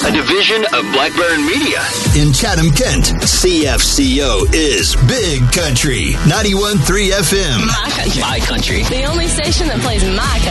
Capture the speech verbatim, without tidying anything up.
a division of Blackburn Media. In Chatham, Kent, C F C O is Big Country, ninety-one point three F M. My country. My country. The only station that plays my country.